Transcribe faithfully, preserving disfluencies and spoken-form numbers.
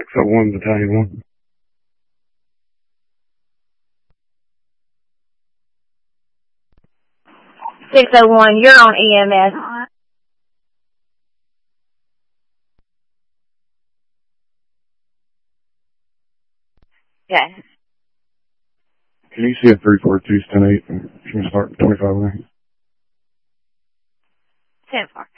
oh one, Battalion one. six oh one, you're on E M S. Okay. Can you see a three four two, ten eight? Can you start twenty-five lanes? ten four.